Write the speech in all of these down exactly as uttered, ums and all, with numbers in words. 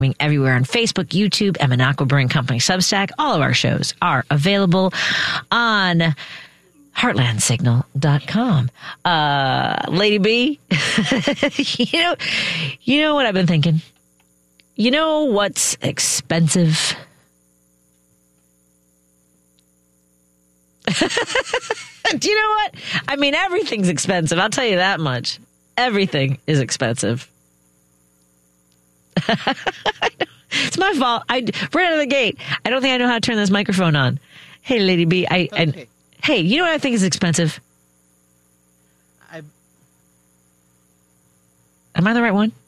everywhere on Facebook, YouTube, and Minocqua Brewing Company Substack. All of our shows are available on heartland signal dot com. Uh, Lady B, you know, you know what I've been thinking? You know what's expensive? Do you know what? I mean, everything's expensive. I'll tell you that much. Everything is expensive. It's my fault. I right out of the gate. I don't think I know how to turn this microphone on. Hey, Lady B. I, okay. I hey, you know what I think is expensive? I. Am I the right one?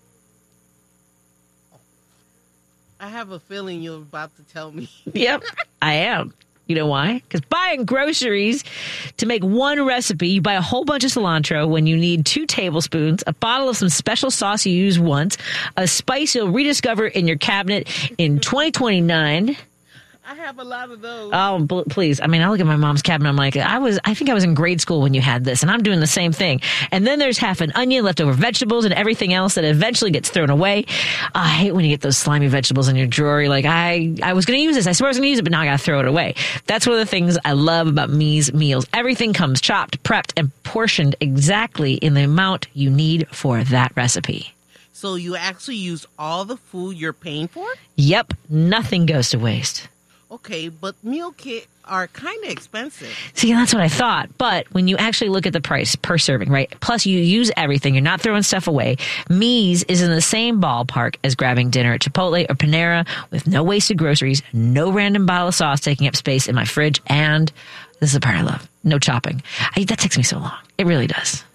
I have a feeling you're about to tell me. Yep, I am. You know why? Because buying groceries to make one recipe, you buy a whole bunch of cilantro when you need two tablespoons, a bottle of some special sauce you use once, a spice you'll rediscover in your cabinet in twenty twenty-nine. I have a lot of those. Oh, please. I mean, I look at my mom's cabinet. I'm like, I was, I think I was in grade school when you had this, and I'm doing the same thing. And then there's half an onion, leftover vegetables, and everything else that eventually gets thrown away. I hate when you get those slimy vegetables in your drawer. You're like, I, I was going to use this. I swear I was going to use it, but now I got to throw it away. That's one of the things I love about Me's Meals. Everything comes chopped, prepped, and portioned exactly in the amount you need for that recipe. So you actually use all the food you're paying for? Yep. Nothing goes to waste. Okay, but meal kits are kind of expensive. See, that's what I thought. But when you actually look at the price per serving, right? Plus, you use everything. You're not throwing stuff away. Me's is in the same ballpark as grabbing dinner at Chipotle or Panera with no wasted groceries, no random bottle of sauce taking up space in my fridge, and this is the part I love, no chopping. I, that takes me so long. It really does.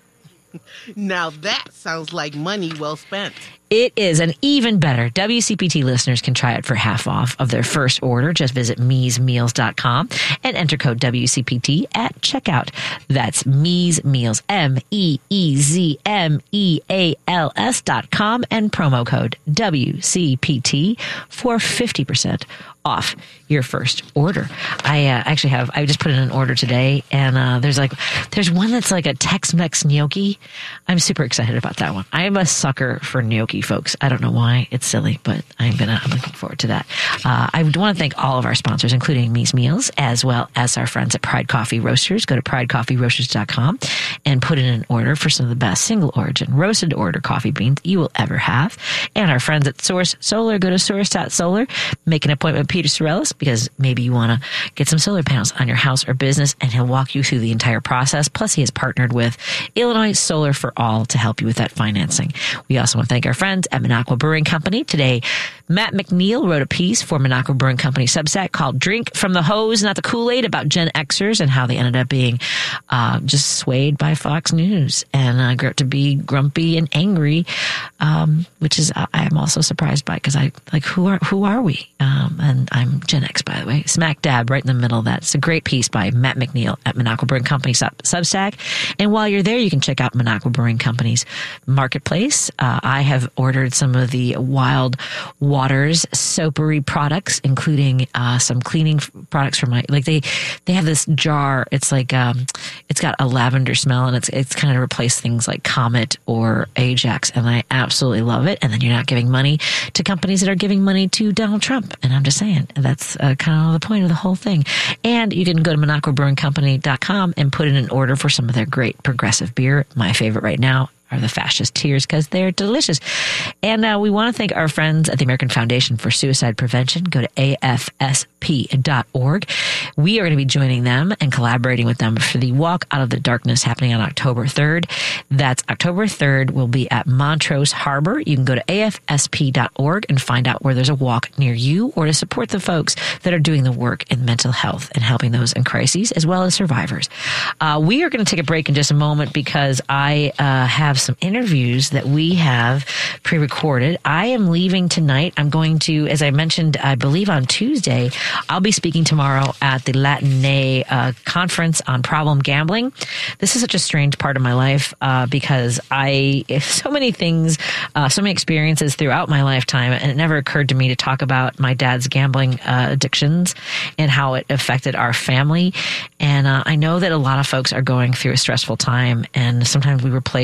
Now that sounds like money well spent. It is, and even better, W C P T listeners can try it for half off of their first order. Just visit me's meals dot com and enter code W C P T at checkout. That's Me's Meals, M E E Z M E A L S dot com, and promo code W C P T for fifty percent off your first order. I uh, actually have, I just put in an order today, and uh, there's like, there's one that's like a Tex-Mex gnocchi. I'm super excited about that one. I am a sucker for gnocchi, folks. I don't know why. It's silly, but I'm gonna, I'm looking forward to that. Uh, I want to thank all of our sponsors, including Me's Meals, as well as our friends at Pride Coffee Roasters. Go to pride coffee roasters dot com and put in an order for some of the best single origin roasted order coffee beans you will ever have. And our friends at Source Solar. Go to source dot solar. Make an appointment with Peter Sorellis, because maybe you want to get some solar panels on your house or business, and he'll walk you through the entire process. Plus, he has partnered with Illinois Solar for All to help you with that financing. We also want to thank our friends at Minocqua Brewing Company. Today, Matt McNeil wrote a piece for Minocqua Brewing Company Substack called Drink from the Hose, Not the Kool-Aid, about Gen Xers and how they ended up being uh, just swayed by Fox News and uh, grew up to be grumpy and angry, um, which is, I'm also surprised by, because I, like, who are, who are we? Um, and I'm Gen X, by the way, smack dab right in the middle of that. It's a great piece by Matt McNeil at Minocqua Brewing Company Sub- Substack. And while you're there, you can check out Minocqua Brewing Company's marketplace. Uh, I have ordered some of the Wild Waters soapery products, including uh, some cleaning products for my, like they, they have this jar. It's like, um, it's got a lavender smell, and it's, it's kind of replaced things like Comet or Ajax. And I absolutely love it. And then you're not giving money to companies that are giving money to Donald Trump. And I'm just saying, that's uh, kind of the point of the whole thing. And you can go to minocqua brewing company dot com and put in an order for some of their great progressive beer. My favorite right now are the Fascist Tears, because they're delicious. And uh, we want to thank our friends at the American Foundation for Suicide Prevention. Go to A F S P dot org. We are going to be joining them and collaborating with them for the Walk Out of the Darkness happening on October third. That's October third. We'll be at Montrose Harbor. You can go to A F S P dot org and find out where there's a walk near you, or to support the folks that are doing the work in mental health and helping those in crises as well as survivors. Uh, we are going to take a break in just a moment, because I uh, have some interviews that we have pre-recorded. I am leaving tonight. I'm going to, as I mentioned, I believe on Tuesday, I'll be speaking tomorrow at the Latinay uh, conference on problem gambling. This is such a strange part of my life uh, because I, so many things, uh, so many experiences throughout my lifetime, and it never occurred to me to talk about my dad's gambling uh, addictions and how it affected our family. And uh, I know that a lot of folks are going through a stressful time, and sometimes we replace uh,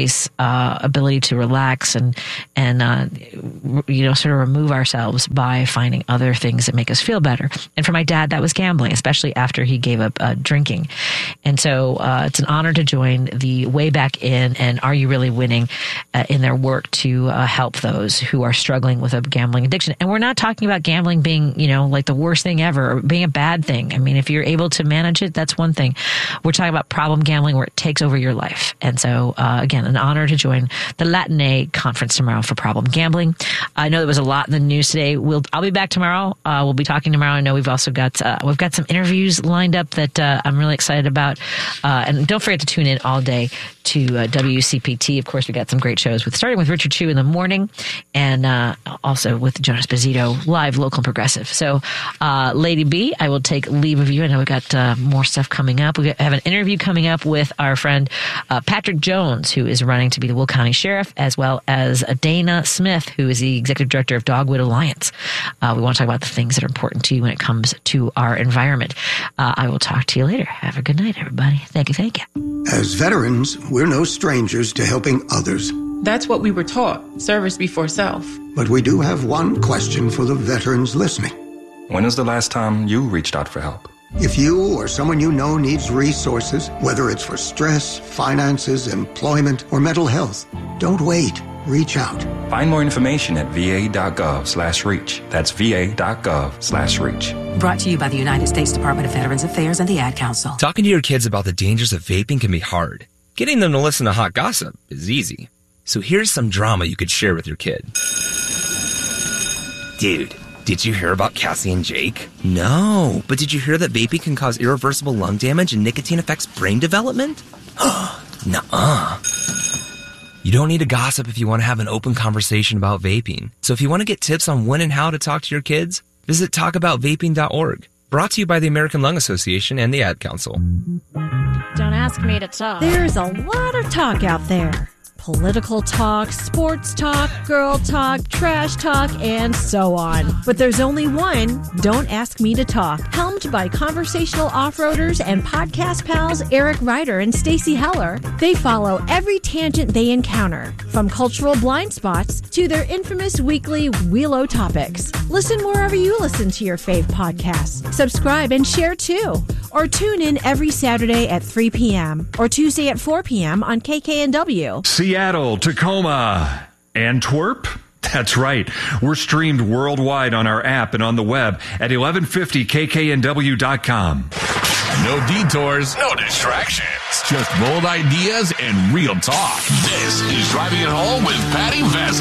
uh, ability to relax and and uh, you know, sort of remove ourselves by finding other things that make us feel better. And for my dad, that was gambling, especially after he gave up uh, drinking. And so uh, it's an honor to join the Way Back In and Are You Really Winning uh, in their work to uh, help those who are struggling with a gambling addiction. And we're not talking about gambling being, you know, like the worst thing ever or being a bad thing. I mean, if you're able to manage it, that's one thing. We're talking about problem gambling where it takes over your life. And so, uh, again, an honor to join the Latin A conference tomorrow for problem gambling. I know there was a lot in the news today. We'll, I'll be back tomorrow. Uh, we'll be talking tomorrow. I know we've also got, uh, we've got some interviews lined up that uh, I'm really excited about. Uh, and don't forget to tune in all day to uh, W C P T. Of course, we got some great shows with starting with Richard Chu in the morning and uh, also with Jonas Bozito, live, local, and progressive. So, uh, Lady B, I will take leave of you. I know we've got uh, more stuff coming up. We have an interview coming up with our friend uh, Patrick Jones, who is running to be the Will County Sheriff, as well as uh, Dana Smith, who is the Executive Director of Dogwood Alliance. Uh, we want to talk about the things that are important to you when it comes to our environment. Uh, I will talk to you later. Have a good night, everybody. Thank you. Thank you. As veterans, we're no strangers to helping others. That's what we were taught, service before self. But we do have one question for the veterans listening. When is the last time you reached out for help? If you or someone you know needs resources, whether it's for stress, finances, employment, or mental health, don't wait. Reach out. Find more information at va.gov slash reach. That's va.gov slash reach. Brought to you by the United States Department of Veterans Affairs and the Ad Council. Talking to your kids about the dangers of vaping can be hard. Getting them to listen to hot gossip is easy. So here's some drama you could share with your kid. Dude, did you hear about Cassie and Jake? No, but did you hear that vaping can cause irreversible lung damage and nicotine affects brain development? Nuh-uh. You don't need to gossip if you want to have an open conversation about vaping. So if you want to get tips on when and how to talk to your kids, visit talk about vaping dot org. Brought to you by the American Lung Association and the Ad Council. Don't ask me to talk. There's a lot of talk out there. Political talk, sports talk, girl talk, trash talk, and so on. But there's only one, Don't Ask Me to Talk, helmed by conversational off-roaders and podcast pals Eric Ryder and Stacy Heller. They follow every tangent they encounter, from cultural blind spots to their infamous weekly Wheelo topics. Listen wherever you listen to your fave podcasts. Subscribe and share too. Or tune in every Saturday at three p.m. or Tuesday at four p.m. on K K N W. Seattle, Tacoma, Antwerp. That's right. We're streamed worldwide on our app and on the web at eleven fifty K K N W dot com. No detours, no distractions. Just bold ideas and real talk. This is Driving It Home with Patty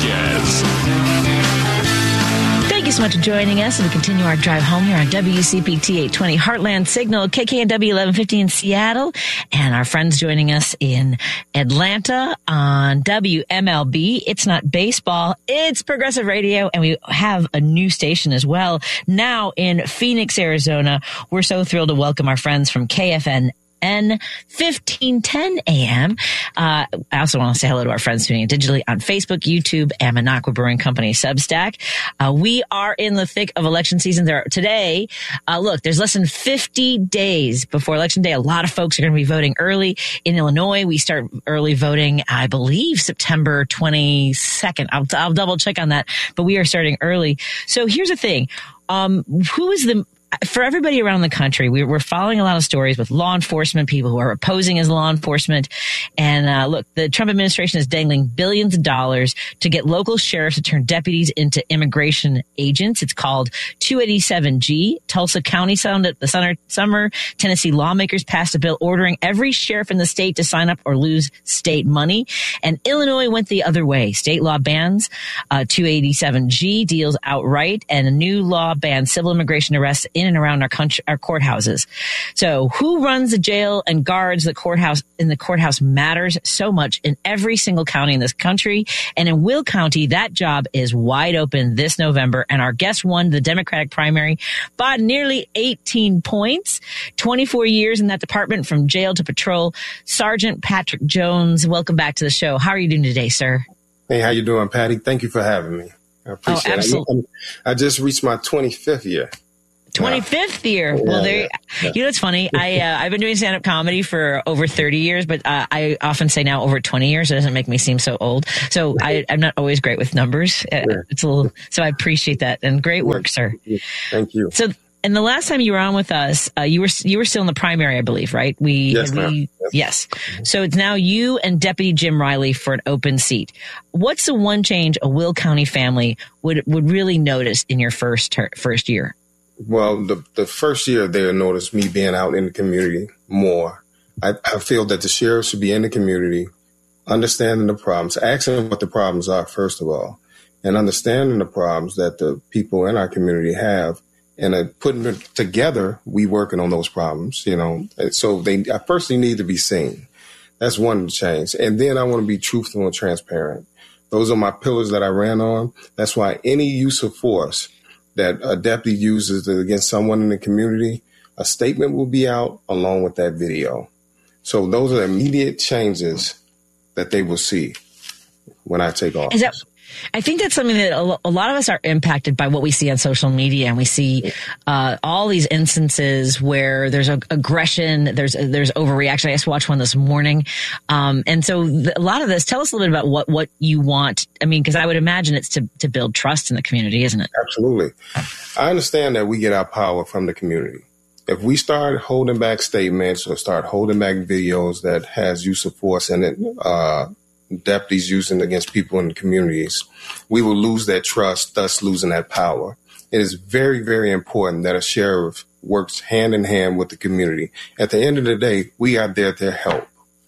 Vasquez. Thank you so much for joining us as we continue our drive home here on W C P T eight twenty Heartland Signal, K K N W eleven fifty in Seattle, and our friends joining us in Atlanta on W M L B. It's not baseball, it's progressive radio, and we have a new station as well now in Phoenix, Arizona. We're so thrilled to welcome our friends from K F N N fifteen ten A M. Uh, I also want to say hello to our friends tuning in digitally on Facebook, YouTube, and Minocqua Brewing Company Substack. Uh, we are in the thick of election season. There today, uh, look, there's less than fifty days before election day. A lot of folks are going to be voting early. In Illinois, we start early voting, I believe, September twenty-second. I'll, I'll double check on that, but we are starting early. So here's the thing. Um, who is the For everybody around the country, we, we're following a lot of stories with law enforcement, people who are opposing as law enforcement. And uh, look, the Trump administration is dangling billions of dollars to get local sheriffs to turn deputies into immigration agents. It's called two eighty-seven G. Tulsa County sound at the summer, summer. Tennessee lawmakers passed a bill ordering every sheriff in the state to sign up or lose state money. And Illinois went the other way. State law bans uh, two eighty-seven G, deals outright, and a new law bans civil immigration arrests in and around our country, our courthouses. So who runs the jail and guards the courthouse in the courthouse matters so much in every single county in this country. And in Will County, that job is wide open this November. And our guest won the Democratic primary by nearly eighteen points, twenty-four years in that department from jail to patrol. Sergeant Patrick Jones, welcome back to the show. How are you doing today, sir? Hey, how you doing, Patty? Thank you for having me. I appreciate oh, absolutely. it. I, I just reached my twenty-fifth year. twenty-fifth year. Well, Yeah, there. yeah. You know, it's funny. I uh, I've been doing stand up comedy for over thirty years, but uh, I often say now over twenty years. It doesn't make me seem so old. So I, I'm not always great with numbers. Uh, It's a little. So I appreciate that and great work, sir. Thank you. So. And the last time you were on with us, uh, you were you were still in the primary, I believe, right? We Yes, we ma'am. yes. So it's now you and Deputy Jim Riley for an open seat. What's the one change a Will County family would would really notice in your first ter- first year? Well, the the first year they'll notice me being out in the community more. I, I feel that the sheriff should be in the community, understanding the problems, asking what the problems are, first of all, and understanding the problems that the people in our community have. And uh, putting it together, we working on those problems, you know. And so they I first they need to be seen. That's one change. And then I want to be truthful and transparent. Those are my pillars that I ran on. That's why any use of force that a deputy uses against someone in the community, a statement will be out along with that video. So those are immediate changes that they will see when I take off. Is that? I think that's something that a lo- a lot of us are impacted by what we see on social media, and we see uh, all these instances where there's a, aggression, there's there's overreaction. I just watched one this morning, um, and so the, a lot of this. Tell us a little bit about what, what you want. I mean, because I would imagine it's to to build trust in the community, isn't it? Absolutely. I understand that we get our power from the community. If we start holding back statements or start holding back videos that has use of force in it, uh, deputies using against people in the communities, we will lose that trust, thus losing that power. It is very, very important that a sheriff works hand in hand with the community. At the end of the day, we are there to help.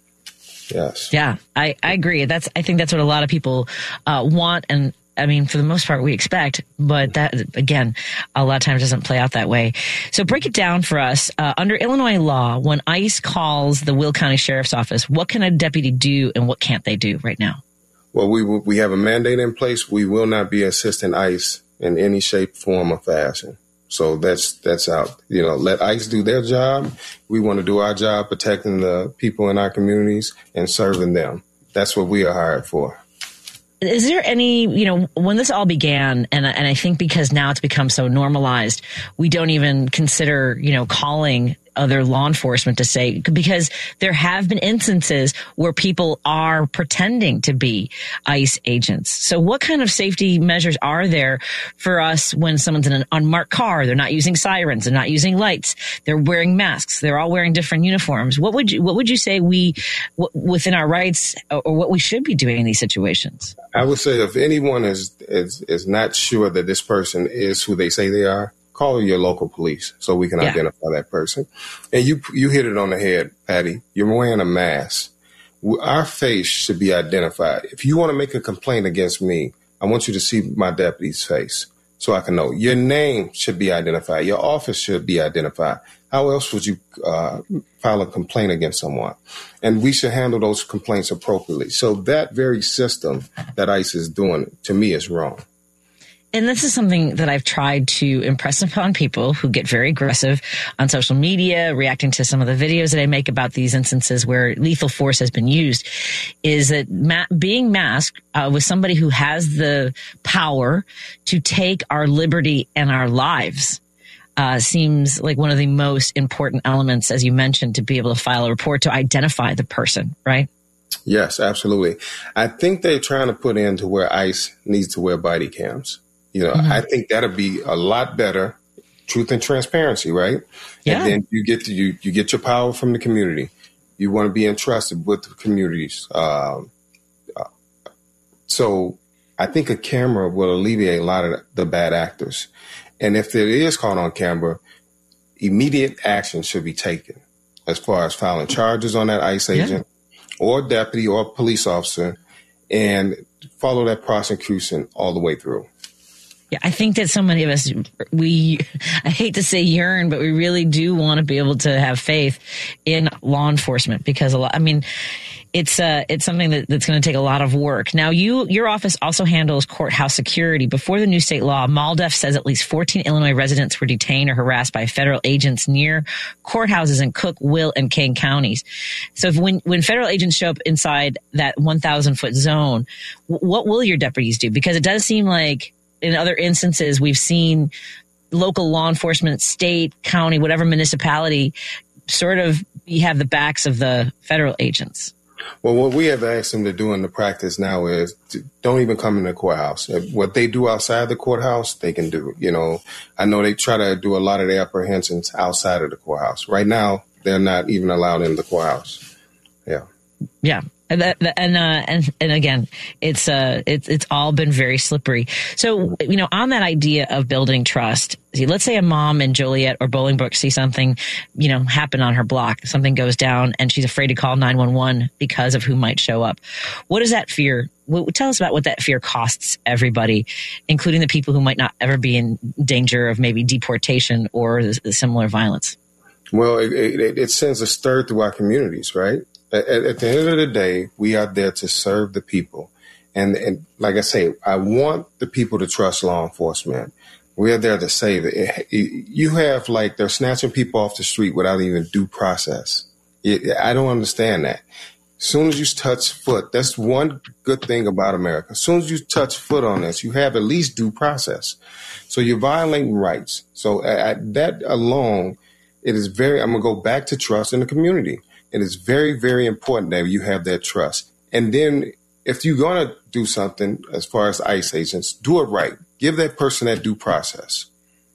Yes. Yeah, I, I agree. That's I think that's what a lot of people uh, want, and I mean, for the most part, we expect, but that, again, a lot of times doesn't play out that way. So break it down for us. Uh, under Illinois law, when ICE calls the Will County Sheriff's Office, what can a deputy do and what can't they do right now? Well, we we have a mandate in place. We will not be assisting ICE in any shape, form, or fashion. So that's that's out. You know, let ICE do their job. We want to do our job, protecting the people in our communities and serving them. That's what we are hired for. Is there any, you know, when this all began, and and I think because now it's become so normalized, we don't even consider, you know, calling other law enforcement to say, because there have been instances where people are pretending to be ICE agents. So what kind of safety measures are there for us when someone's in an unmarked car? They're not using sirens, they're not using lights, they're wearing masks, they're all wearing different uniforms. What would you, what would you say we, w- within our rights, or what we should be doing in these situations? I would say if anyone is, is, is not sure that this person is who they say they are, call your local police so we can yeah. identify that person. And you you hit it on the head, Patty. You're wearing a mask. Our face should be identified. If you want to make a complaint against me, I want you to see my deputy's face so I can know. Your name should be identified. Your office should be identified. How else would you uh, file a complaint against someone? And we should handle those complaints appropriately. So that very system that ICE is doing, to me, is wrong. And this is something that I've tried to impress upon people who get very aggressive on social media, reacting to some of the videos that I make about these instances where lethal force has been used, is that ma- being masked uh, with somebody who has the power to take our liberty and our lives uh, seems like one of the most important elements, as you mentioned, to be able to file a report to identify the person, right? Yes, absolutely. I think they're trying to put in to where ICE needs to wear body cams. You know, mm-hmm. I think that'll be a lot better, truth and transparency, right? Yeah. And then you get to you you get your power from the community. You want to be entrusted with the communities. Um, uh, so I think a camera will alleviate a lot of the bad actors. And if it is caught on camera, immediate action should be taken as far as filing charges on that ICE agent yeah. or deputy or police officer, and follow that prosecution all the way through. Yeah, I think that so many of us, we, I hate to say yearn, but we really do want to be able to have faith in law enforcement, because a lot, I mean, it's uh, it's something that, that's going to take a lot of work. Now, you, your office also handles courthouse security. Before the new state law, MALDEF says at least fourteen Illinois residents were detained or harassed by federal agents near courthouses in Cook, Will, and Kane counties. So if when, when federal agents show up inside that one thousand foot zone, what will your deputies do? Because it does seem like in other instances, we've seen local law enforcement, state, county, whatever municipality, sort of you have the backs of the federal agents? Well, what we have asked them to do in the practice now is to don't even come in the courthouse. What they do outside the courthouse, they can do. You know, I know they try to do a lot of the apprehensions outside of the courthouse. Right now, they're not even allowed in the courthouse. Yeah. Yeah. And that, and, uh, and, and again, it's, uh, it's, it's all been very slippery. So, you know, on that idea of building trust, see, let's say a mom in Joliet or Bolingbrook see something, you know, happen on her block, something goes down and she's afraid to call nine one one because of who might show up. What is that fear? What, tell us about what that fear costs everybody, including the people who might not ever be in danger of maybe deportation or the, the similar violence. Well, it, it, it sends a stir through our communities, right? At, at the end of the day, we are there to serve the people. And, and like I say, I want the people to trust law enforcement. We are there to save it. You have like they're snatching people off the street without even due process. I don't understand that. As soon as you touch foot, that's one good thing about America. As soon as you touch foot on this, you have at least due process. So you're violating rights. So at that alone, it is very, I'm going to go back to trust in the community. It is very, very important that you have that trust. And then if you're going to do something as far as ICE agents, do it right. Give that person that due process.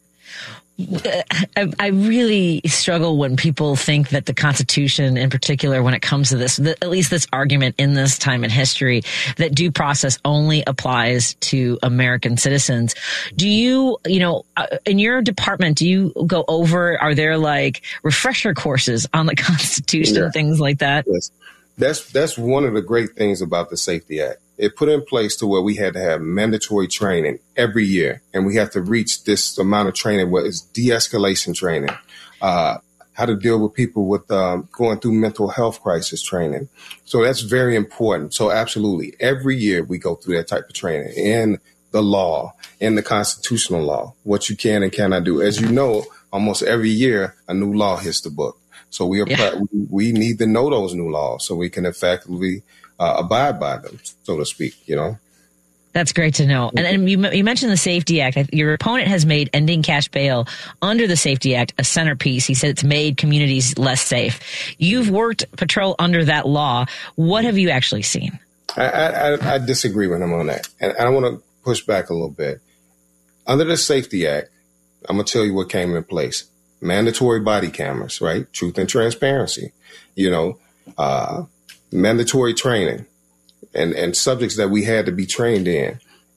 I, I really struggle when people think that the Constitution, in particular, when it comes to this, the, at least this argument in this time in history, that due process only applies to American citizens. Do you, you know, uh, in your department, do you go over, are there like refresher courses on the Constitution, yeah. things like that? Yes. That's, that's one of the great things about the Safety Act. It put in place to where we had to have mandatory training every year, and we have to reach this amount of training where it's de-escalation training, uh, how to deal with people with um, going through mental health crisis training. So that's very important. So absolutely, every year we go through that type of training in the law, in the constitutional law, what you can and cannot do. As you know, almost every year a new law hits the book. So we are yeah. we, we need to know those new laws so we can effectively Uh, abide by them, so to speak, you know. That's great to know. And, and you, you mentioned the Safety Act. Your opponent has made ending cash bail under the Safety Act a centerpiece. He said it's made communities less safe. You've worked patrol under that law. What have you actually seen? I, I, I disagree with him on that. And I want to push back a little bit. Under the Safety Act, I'm going to tell you what came in place. Mandatory body cameras, right? Truth and transparency, you know, uh, mandatory training and, and subjects that we had to be trained in,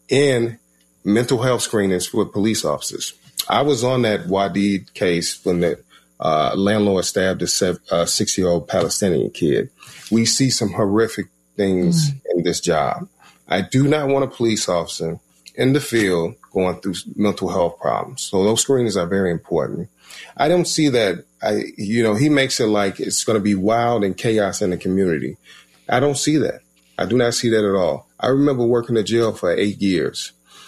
in mental health screenings for police officers. I was on that Wadid case when the uh, landlord stabbed a six-year-old Palestinian kid. We see some horrific things mm. in this job. I do not want a police officer in the field going through mental health problems. So those screenings are very important. I don't see that. I, you know, he makes it like it's going to be wild and chaos in the community. I don't see that. I do not see that at all. I remember working in jail for eight years,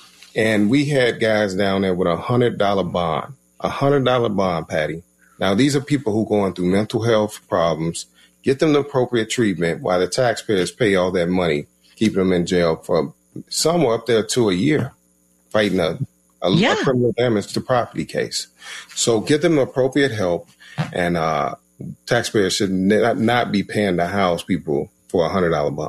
and we had guys down there with a hundred dollar bond, a hundred dollar bond, Patty. Now, these are people who are going through mental health problems. Get them the appropriate treatment while the taxpayers pay all that money, keeping them in jail for somewhere up there to a year, fighting a, a, yeah. a criminal damage to property case. So get them appropriate help. And uh, taxpayers should not, not be paying to house people for a hundred dollar bond.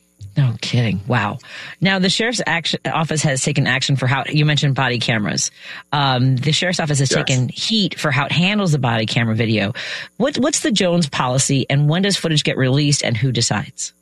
No kidding. Wow. Now, the sheriff's action, office has taken action for how you mentioned body cameras. Um, the sheriff's office has yes. taken heat for how it handles the body camera video. What, what's the Jones policy, and when does footage get released, and who decides?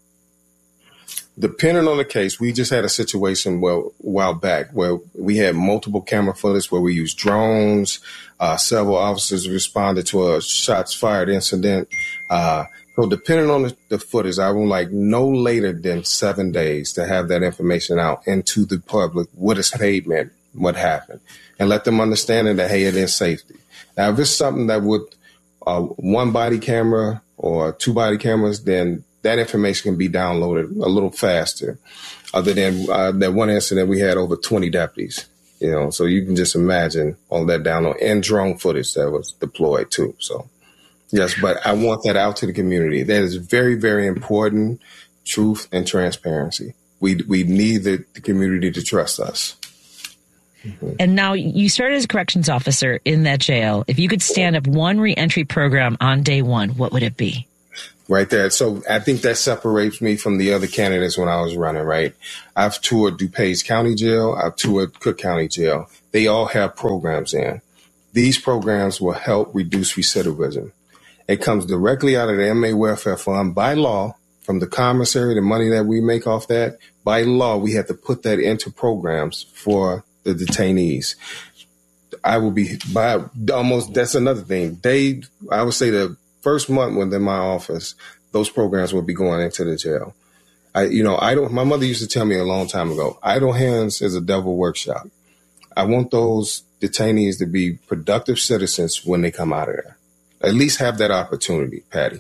Depending on the case, we just had a situation well, a while back where we had multiple camera footage where we used drones. Uh, several officers responded to a shots fired incident. Uh, so depending on the, the footage, I would like no later than seven days to have that information out into the public, what is pavement, what happened, and let them understand that, hey, it is safety. Now, if it's something that would uh, one body camera or two body cameras, then that information can be downloaded a little faster. Other than uh, that one incident, we had over twenty deputies, you know, so you can just imagine all that download and drone footage that was deployed too. So, yes, but I want that out to the community. That is very, very important. Truth and transparency. We we need the, the community to trust us. Mm-hmm. And now you started as a corrections officer in that jail. If you could stand up one reentry program on day one, what would it be? Right there. So I think that separates me from the other candidates when I was running, right? I've toured DuPage County Jail. I've toured Cook County Jail. They all have programs in. These programs will help reduce recidivism. It comes directly out of the M A Welfare Fund by law, from the commissary, the money that we make off that. By law, we have to put that into programs for the detainees. I will be by almost, that's another thing. They, I would say the first month when they're in my office, those programs will be going into the jail. I, you know, I don't, my mother used to tell me a long time ago, idle hands is a devil workshop. I want those detainees to be productive citizens when they come out of there. At least have that opportunity, Patty.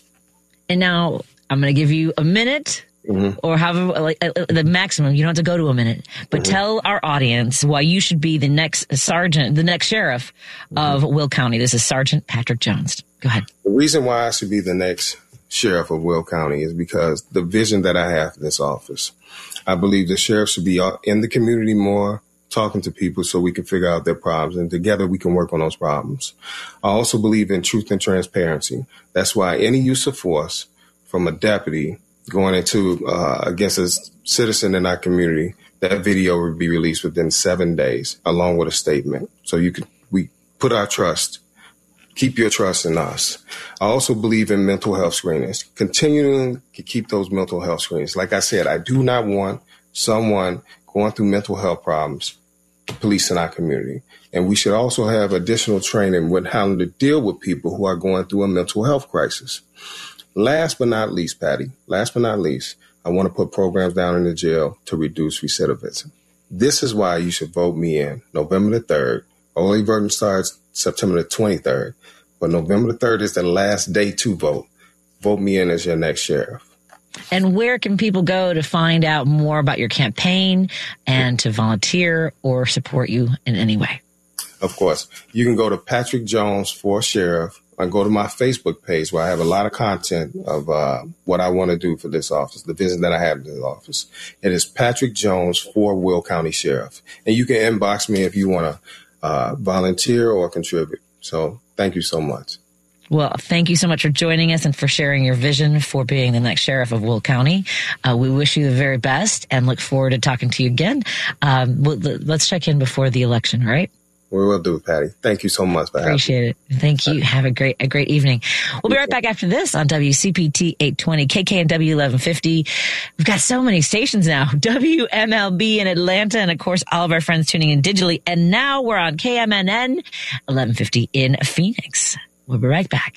And now I'm going to give you a minute. Mm-hmm. Or however, like uh, the maximum. You don't have to go to a minute, but mm-hmm. tell our audience why you should be the next sergeant, the next sheriff mm-hmm. of Will County. This is Sergeant Patrick Jones. Go ahead. The reason why I should be the next sheriff of Will County is because the vision that I have for this office. I believe the sheriff should be in the community more, talking to people so we can figure out their problems, and together we can work on those problems. I also believe in truth and transparency. That's why any use of force from a deputy going into uh, against a citizen in our community, that video will be released within seven days, along with a statement. So you could we put our trust, keep your trust in us. I also believe in mental health screenings, continuing to keep those mental health screenings. Like I said, I do not want someone going through mental health problems policing our community. And we should also have additional training with how to deal with people who are going through a mental health crisis. Last but not least, Patty, last but not least, I want to put programs down in the jail to reduce recidivism. This is why you should vote me in November the third. Early voting starts September the twenty-third, but November the third is the last day to vote. Vote me in as your next sheriff. And where can people go to find out more about your campaign and to volunteer or support you in any way? Of course, you can go to Patrick Jones for Sheriff. I go to my Facebook page where I have a lot of content of uh, what I want to do for this office, the vision that I have in this office. It is Patrick Jones for Will County Sheriff. And you can inbox me if you want to uh, volunteer or contribute. So thank you so much. Well, thank you so much for joining us and for sharing your vision for being the next sheriff of Will County. Uh, we wish you the very best and look forward to talking to you again. Um, we'll, let's check in before the election, right? We will do, Patty. Thank you so much for having me. Appreciate it. Thank you. Have a great, a great evening. We'll be right back after this on W C P T eight twenty, K K N W eleven fifty. We've got so many stations now. W M L B in Atlanta, and of course, all of our friends tuning in digitally. And now we're on K M N N eleven fifty in Phoenix. We'll be right back.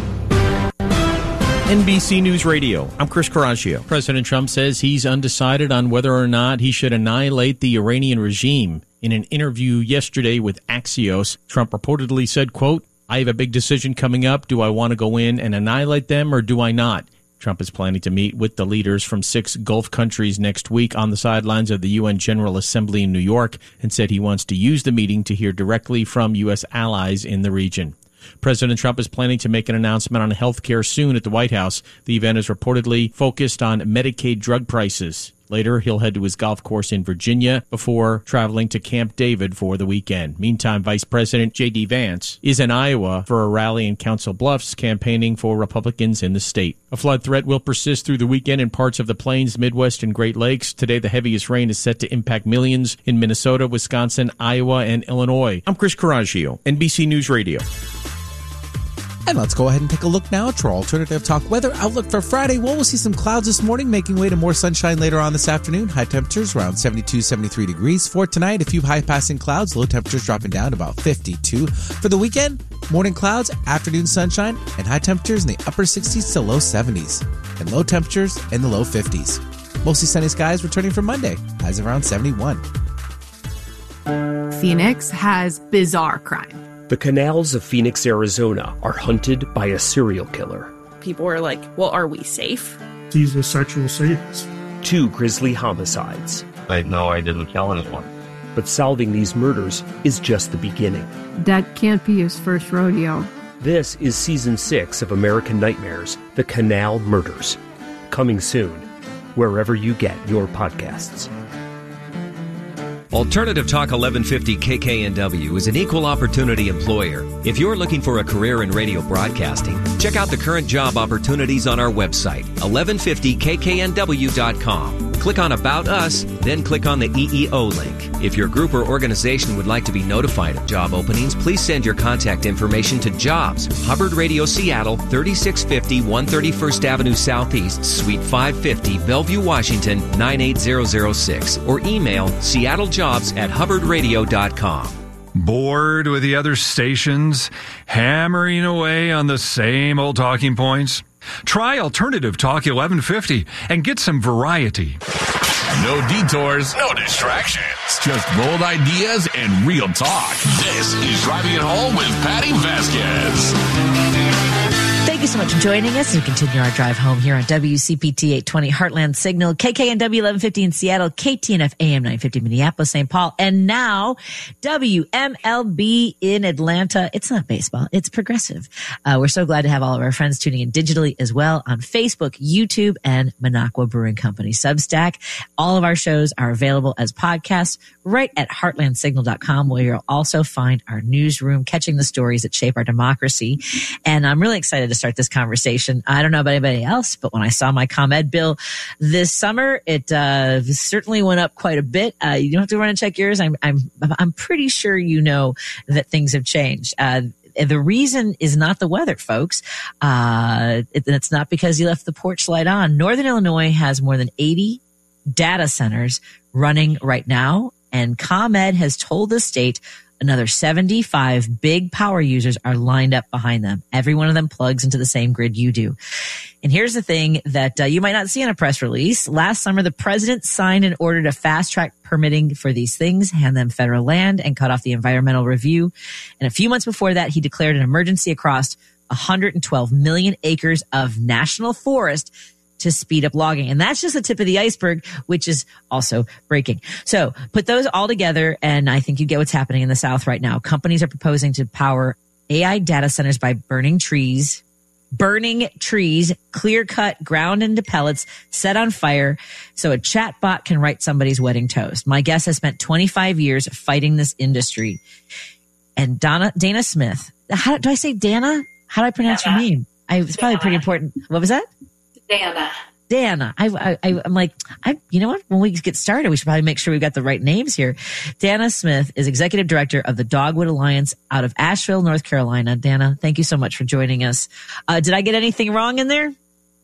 N B C News Radio. I'm Chris Coraggio. President Trump says he's undecided on whether or not he should annihilate the Iranian regime. In an interview yesterday with Axios, Trump reportedly said, quote, "I have a big decision coming up. Do I want to go in and annihilate them or do I not?" Trump is planning to meet with the leaders from six Gulf countries next week on the sidelines of the U N General Assembly in New York, and said he wants to use the meeting to hear directly from U S allies in the region. President Trump is planning to make an announcement on health care soon at the White House. The event is reportedly focused on Medicaid drug prices. Later, he'll head to his golf course in Virginia before traveling to Camp David for the weekend. Meantime, Vice President J D. Vance is in Iowa for a rally in Council Bluffs, campaigning for Republicans in the state. A flood threat will persist through the weekend in parts of the Plains, Midwest, and Great Lakes. Today, the heaviest rain is set to impact millions in Minnesota, Wisconsin, Iowa, and Illinois. I'm Chris Coraggio, N B C News Radio. And let's go ahead and take a look now at our alternative talk weather outlook for Friday. Well, we'll see some clouds this morning, making way to more sunshine later on this afternoon. High temperatures around seventy-two, seventy-three degrees. For tonight, a few high passing clouds, low temperatures dropping down to about fifty-two. For the weekend, morning clouds, afternoon sunshine, and high temperatures in the upper sixties to low seventies. And low temperatures in the low fifties. Mostly sunny skies returning for Monday, highs around seventy-one. Phoenix has bizarre crime. The canals of Phoenix, Arizona are hunted by a serial killer. People were like, well, are we safe? He's a sexual sadist. Two grisly homicides. I know I didn't kill anyone. But solving these murders is just the beginning. That can't be his first rodeo. This is season six of American Nightmares, The Canal Murders. Coming soon, wherever you get your podcasts. Alternative Talk eleven fifty K K N W is an equal opportunity employer. If you're looking for a career in radio broadcasting, check out the current job opportunities on our website, eleven fifty K K N W dot com. Click on About Us, then click on the E E O link. If your group or organization would like to be notified of job openings, please send your contact information to Jobs, Hubbard Radio Seattle, thirty-six fifty one thirty-first Avenue Southeast, Suite five fifty, Bellevue, Washington, nine eight zero zero six, or email seattlejobs at hubbard radio dot com. Bored with the other stations, hammering away on the same old talking points? Try Alternative Talk eleven fifty and get some variety. No detours, no distractions. Just bold ideas and real talk. This is Driving It Home with Patty Vasquez. Thank you so much for joining us as we continue our drive home here on W C P T eight twenty Heartland Signal, K K N W eleven fifty in Seattle, K T N F A M nine fifty Minneapolis, Saint Paul, and now W M L B in Atlanta. It's not baseball, it's progressive. Uh, we're so glad to have all of our friends tuning in digitally as well on Facebook, YouTube, and Minocqua Brewing Company Substack. All of our shows are available as podcasts right at heartland signal dot com, where you'll also find our newsroom catching the stories that shape our democracy. And I'm really excited to start this conversation. I don't know about anybody else, but when I saw my ComEd bill this summer, it uh, certainly went up quite a bit. Uh, you don't have to run and check yours. I'm I'm I'm pretty sure you know that things have changed. Uh, the reason is not the weather, folks. Uh, it, it's not because you left the porch light on. Northern Illinois has more than eighty data centers running right now, and ComEd has told the state another seventy-five big power users are lined up behind them. Every one of them plugs into the same grid you do. And here's the thing that uh, you might not see in a press release. Last summer, the president signed an order to fast-track permitting for these things, hand them federal land, and cut off the environmental review. And a few months before that, he declared an emergency across one hundred twelve million acres of national forest to speed up logging. And that's just the tip of the iceberg, which is also breaking. So put those all together, and I think you get what's happening in the South right now. Companies are proposing to power A I data centers by burning trees, burning trees, clear cut, ground into pellets, set on fire, so a chat bot can write somebody's wedding toast. My guest has spent twenty-five years fighting this industry. And Donna, Dana Smith, how do I say Dana? How do I pronounce Dana. Your name? I, it's probably pretty important. What was that? Dana. Dana. I, I, I'm like, I, you know what? When we get started, we should probably make sure we've got the right names here. Dana Smith is executive director of the Dogwood Alliance out of Asheville, North Carolina. Dana, thank you so much for joining us. Uh, did I get anything wrong in there?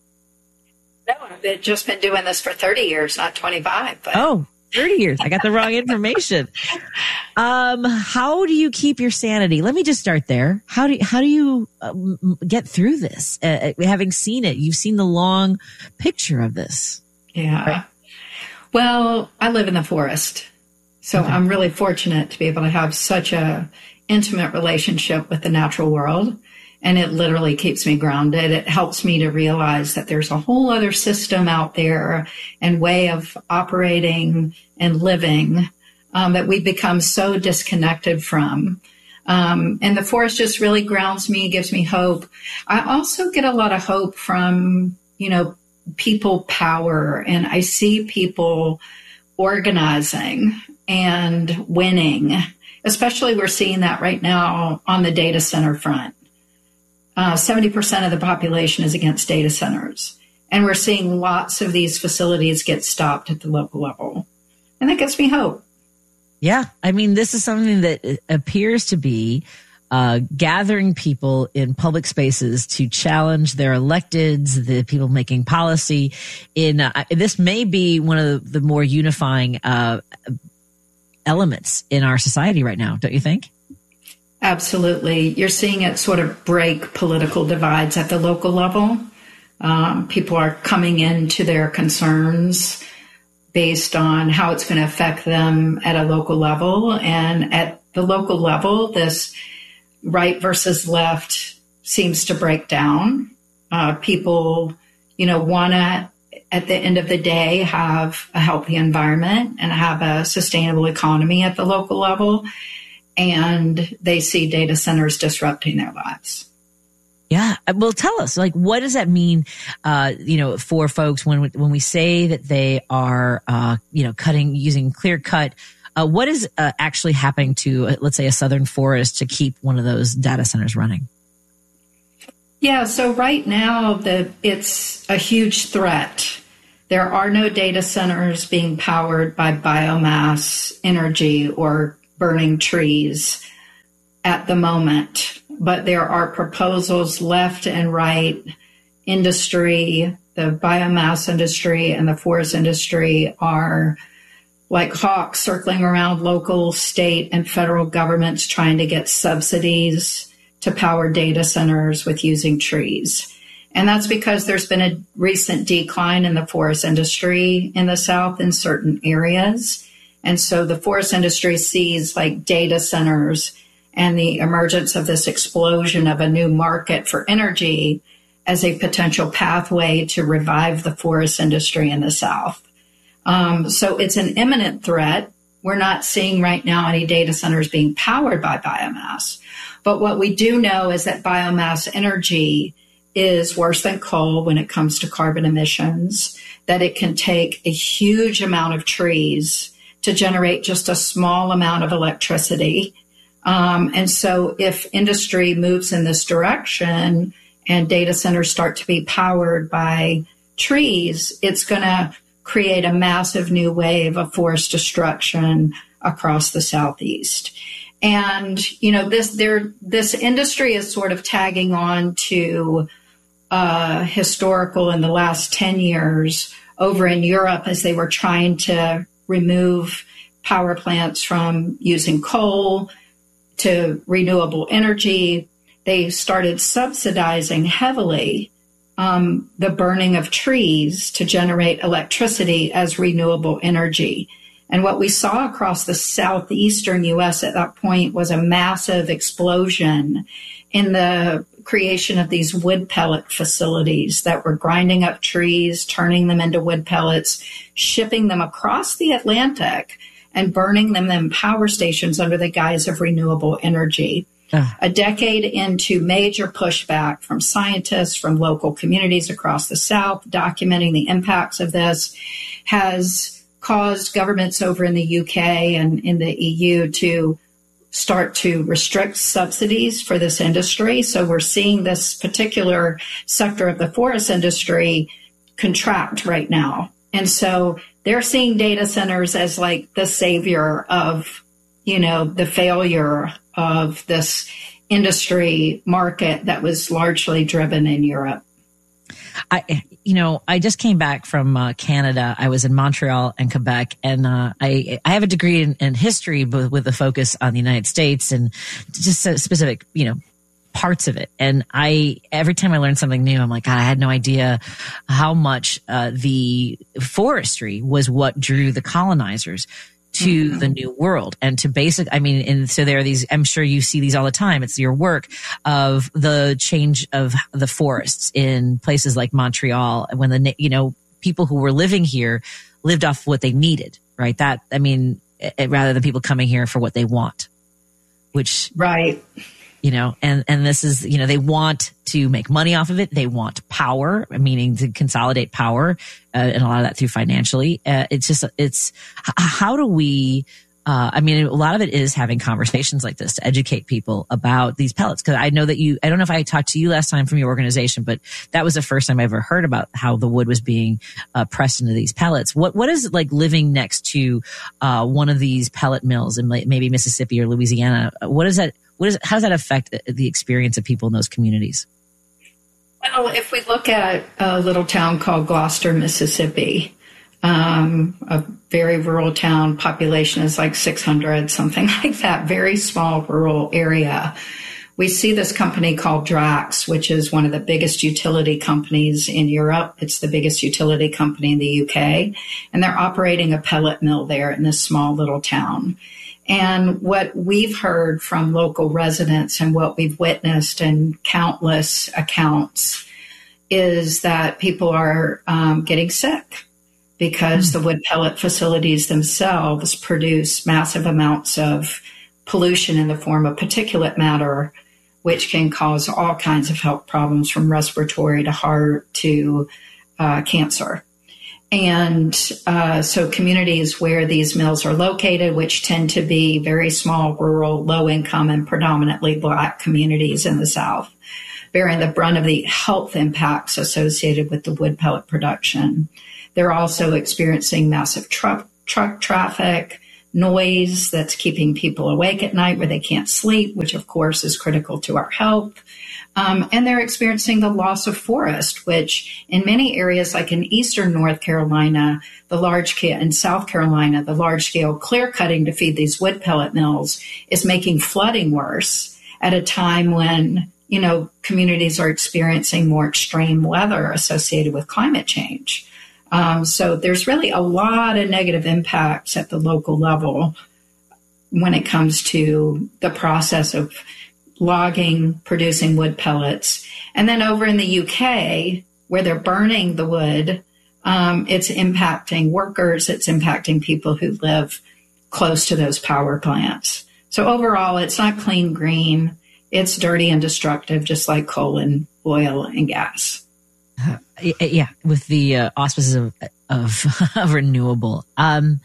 No, I've just been doing this for thirty years, not twenty-five. But. Oh, thirty years. I got the wrong information. Um, how do you keep your sanity? Let me just start there. How do you, how do you um, get through this? Uh, having seen it, you've seen the long picture of this. Yeah. Right? Well, I live in the forest, so okay. I'm really fortunate to be able to have such a intimate relationship with the natural world. And it literally keeps me grounded. It helps me to realize that there's a whole other system out there and way of operating and living um, that we've become so disconnected from. Um, and the forest just really grounds me, gives me hope. I also get a lot of hope from, you know, people power. And I see people organizing and winning. Especially we're seeing that right now on the data center front. Uh, seventy percent of the population is against data centers. And we're seeing lots of these facilities get stopped at the local level. And that gives me hope. Yeah. I mean, this is something that appears to be uh, gathering people in public spaces to challenge their electeds, the people making policy. In uh, this may be one of the more unifying uh, elements in our society right now, don't you think? Absolutely. You're seeing it sort of break political divides at the local level. Um, people are coming into their concerns based on how it's going to affect them at a local level. And at the local level, this right versus left seems to break down. Uh, people, you know, want to, at the end of the day, have a healthy environment and have a sustainable economy at the local level. And they see data centers disrupting their lives. Yeah. Well, tell us, like, what does that mean, uh, you know, for folks when, when we say that they are, uh, you know, cutting, using clear cut, Uh, what is uh, actually happening to, uh, let's say, a southern forest to keep one of those data centers running? Yeah, so right now the it's a huge threat. There are no data centers being powered by biomass energy or burning trees at the moment, but there are proposals left and right. Industry, the biomass industry and the forest industry are like hawks circling around local, state, and federal governments trying to get subsidies to power data centers with using trees. And that's because there's been a recent decline in the forest industry in the South in certain areas. And so the forest industry sees like data centers and the emergence of this explosion of a new market for energy as a potential pathway to revive the forest industry in the South. Um, so it's an imminent threat. We're not seeing right now any data centers being powered by biomass. But what we do know is that biomass energy is worse than coal when it comes to carbon emissions, that it can take a huge amount of trees to generate just a small amount of electricity. Um, and so if industry moves in this direction and data centers start to be powered by trees, it's going to create a massive new wave of forest destruction across the Southeast. And, you know, this there this industry is sort of tagging on to uh, historical in the last ten years over in Europe as they were trying to remove power plants from using coal to renewable energy. They started subsidizing heavily um, the burning of trees to generate electricity as renewable energy. And what we saw across the southeastern U S at that point was a massive explosion in the creation of these wood pellet facilities that were grinding up trees, turning them into wood pellets, shipping them across the Atlantic, and burning them in power stations under the guise of renewable energy. A decade into major pushback from scientists, from local communities across the South, documenting the impacts of this, has caused governments over in the U K and in the E U to start to restrict subsidies for this industry. So we're seeing this particular sector of the forest industry contract right now. And so they're seeing data centers as like the savior of, you know, the failure of this industry market that was largely driven in Europe. I, you know, I just came back from uh, Canada. I was in Montreal and Quebec, and uh, I I have a degree in, in history, but with a focus on the United States and just specific, you know, parts of it. And I, every time I learn something new, I'm like, God, I had no idea how much uh, the forestry was what drew the colonizers to mm-hmm. the New World and to basic, I mean, and so there are these, I'm sure you see these all the time. It's your work of the change of the forests in places like Montreal when the, you know, people who were living here lived off what they needed, right? That, I mean, it, rather than people coming here for what they want, which, right. You know, and, and this is, you know, they want to make money off of it. They want power, meaning to consolidate power, uh, and a lot of that through financially. Uh, it's just, it's, how do we, uh, I mean, a lot of it is having conversations like this to educate people about these pellets. Cause I know that you, I don't know if I talked to you last time from your organization, but that was the first time I ever heard about how the wood was being uh, pressed into these pellets. What, what is it like living next to, uh, one of these pellet mills in maybe Mississippi or Louisiana? What is that? What is, how does that affect the experience of people in those communities? Well, if we look at a little town called Gloucester, Mississippi, um, a very rural town, population is like six hundred, something like that, very small rural area. We see this company called Drax, which is one of the biggest utility companies in Europe. It's the biggest utility company in the U K, and they're operating a pellet mill there in this small little town. And what we've heard from local residents and what we've witnessed in countless accounts is that people are um, getting sick because the wood pellet facilities themselves produce massive amounts of pollution in the form of particulate matter, which can cause all kinds of health problems from respiratory to heart to uh, cancer. And uh, so communities where these mills are located, which tend to be very small, rural, low-income, and predominantly Black communities in the South, bearing the brunt of the health impacts associated with the wood pellet production. They're also experiencing massive truck, truck traffic, noise that's keeping people awake at night where they can't sleep, which of course is critical to our health. Um, and they're experiencing the loss of forest, which in many areas, like in eastern North Carolina, the large scale, in South Carolina, the large scale clear cutting to feed these wood pellet mills is making flooding worse at a time when, you know, communities are experiencing more extreme weather associated with climate change. Um, so there's really a lot of negative impacts at the local level when it comes to the process of logging, producing wood pellets. And then over in the U K, where they're burning the wood, um, it's impacting workers, it's impacting people who live close to those power plants. So overall, it's not clean green. It's dirty and destructive, just like coal and oil and gas. Uh, yeah, with the uh, auspices of, of, of renewable. Um,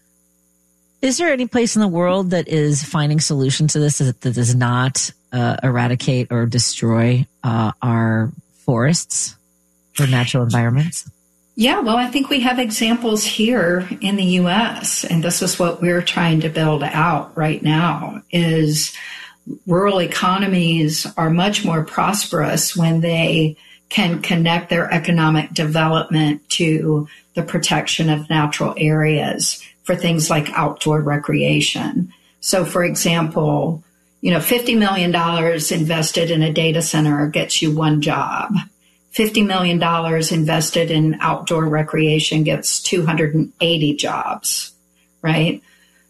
is there any place in the world that is finding solutions to this that, that does not uh, eradicate or destroy uh, our forests or natural environments? Yeah, well, I think we have examples here in the U S, and this is what we're trying to build out right now, is rural economies are much more prosperous when they can connect their economic development to the protection of natural areas for things like outdoor recreation. So, for example, you know, fifty million dollars invested in a data center gets you one job. fifty million dollars invested in outdoor recreation gets two hundred eighty jobs, right?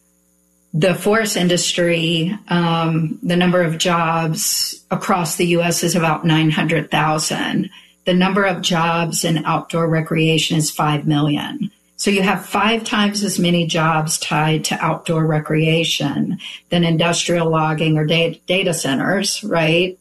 The forest industry, um, the number of jobs across the U S is about nine hundred thousand. The number of jobs in outdoor recreation is five million. So you have five times as many jobs tied to outdoor recreation than industrial logging or data, data centers, right?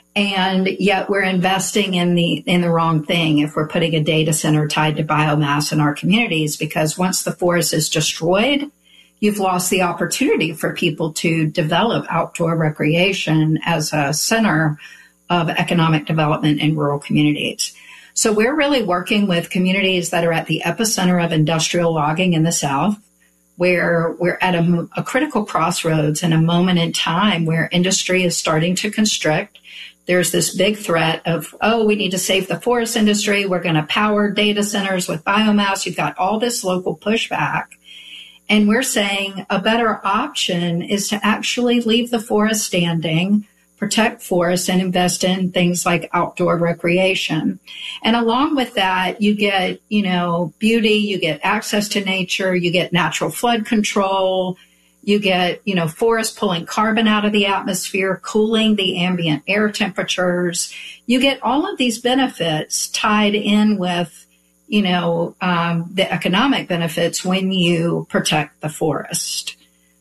And yet we're investing in the in the wrong thing if we're putting a data center tied to biomass in our communities, because once the forest is destroyed, you've lost the opportunity for people to develop outdoor recreation as a center of economic development in rural communities. So we're really working with communities that are at the epicenter of industrial logging in the South, where we're at a, a critical crossroads and a moment in time where industry is starting to constrict. There's this big threat of, oh, we need to save the forest industry. We're going to power data centers with biomass. You've got all this local pushback. And we're saying a better option is to actually leave the forest standing, protect forests, and invest in things like outdoor recreation. And along with that, you get, you know, beauty, you get access to nature, you get natural flood control, you get, you know, forests pulling carbon out of the atmosphere, cooling the ambient air temperatures. You get all of these benefits tied in with, you know, um, the economic benefits when you protect the forest.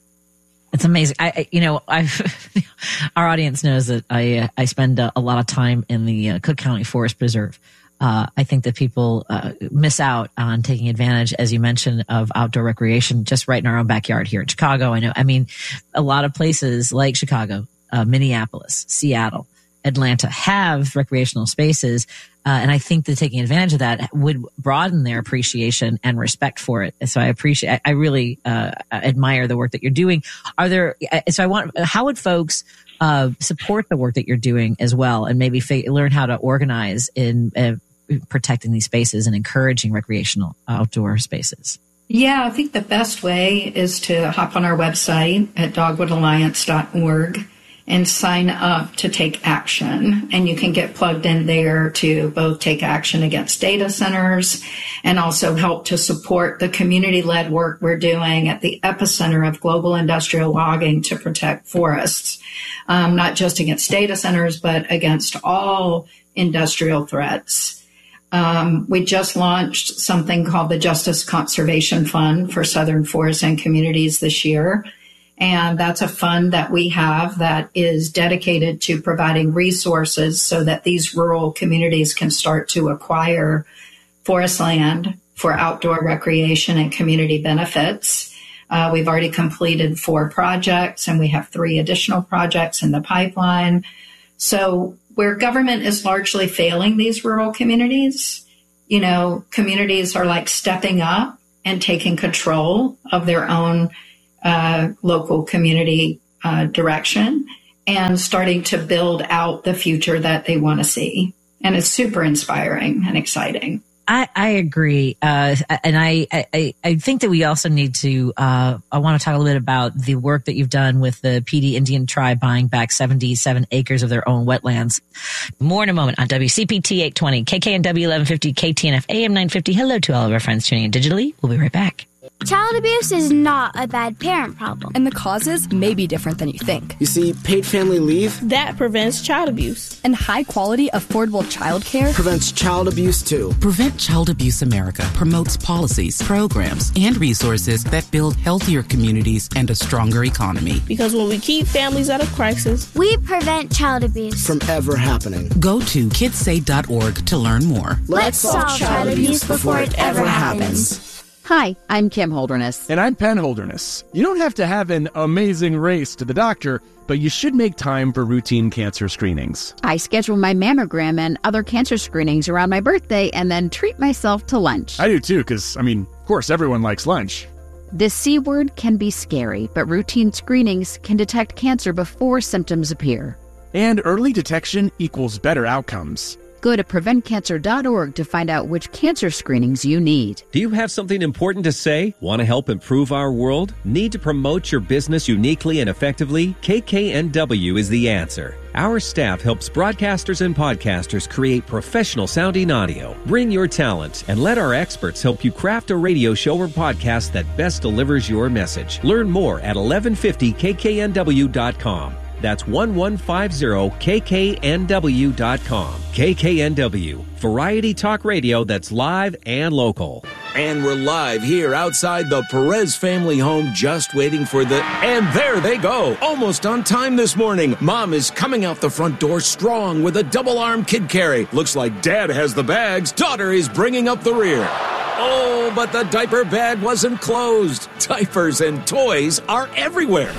It's amazing. I, I you know, I've, our audience knows that I, uh, I spend a, a lot of time in the uh, Cook County Forest Preserve. Uh, I think that people uh, miss out on taking advantage, as you mentioned, of outdoor recreation just right in our own backyard here in Chicago. I know, I mean, a lot of places like Chicago, uh, Minneapolis, Seattle, Atlanta have recreational spaces. Uh, and I think that taking advantage of that would broaden their appreciation and respect for it. So I appreciate, I, I really uh, admire the work that you're doing. Are there, so I want, how would folks uh, support the work that you're doing as well, and maybe fa- learn how to organize in uh, protecting these spaces and encouraging recreational outdoor spaces? Yeah, I think the best way is to hop on our website at dogwood alliance dot org and sign up to take action. And you can get plugged in there to both take action against data centers and also help to support the community-led work we're doing at the epicenter of global industrial logging to protect forests, um, not just against data centers, but against all industrial threats. Um, we just launched something called the Justice Conservation Fund for Southern Forests and Communities this year. And that's a fund that we have that is dedicated to providing resources so that these rural communities can start to acquire forest land for outdoor recreation and community benefits. Uh, we've already completed four projects, and we have three additional projects in the pipeline. So where government is largely failing these rural communities, you know, communities are like stepping up and taking control of their own uh, local community uh, direction and starting to build out the future that they want to see. And it's super inspiring and exciting. I, I agree. Uh, and I, I, I think that we also need to, uh, I want to talk a little bit about the work that you've done with the Pee Dee Indian tribe buying back seventy-seven acres of their own wetlands. More in a moment on W C P T eight twenty, K K N W eleven fifty, K T N F A M nine fifty. Hello to all of our friends tuning in digitally. We'll be right back. Child abuse is not a bad parent problem. And the causes may be different than you think. You see, paid family leave that prevents child abuse. And high-quality, affordable childcare prevents child abuse, too. Prevent Child Abuse America promotes policies, programs, and resources that build healthier communities and a stronger economy. Because when we keep families out of crisis, we prevent child abuse from ever happening. Go to kids say dot org to learn more. Let's, Let's solve child abuse before it ever happens. happens. Hi, I'm Kim Holderness. And I'm Penn Holderness. You don't have to have an amazing race to the doctor, but you should make time for routine cancer screenings. I schedule my mammogram and other cancer screenings around my birthday and then treat myself to lunch. I do too, because, I mean, of course, everyone likes lunch. The C word can be scary, but routine screenings can detect cancer before symptoms appear. And early detection equals better outcomes. Go to prevent cancer dot org to find out which cancer screenings you need. Do you have something important to say? Want to help improve our world? Need to promote your business uniquely and effectively? K K N W is the answer. Our staff helps broadcasters and podcasters create professional sounding audio. Bring your talent and let our experts help you craft a radio show or podcast that best delivers your message. Learn more at eleven fifty K K N W dot com. That's eleven fifty K K N W dot com. K K N W, variety talk radio that's live and local. And we're live here outside the Perez family home, just waiting for the... And there they go, almost on time this morning. Mom is coming out the front door strong with a double-arm kid carry. Looks like Dad has the bags. Daughter is bringing up the rear. Oh, but the diaper bag wasn't closed. Diapers and toys are everywhere.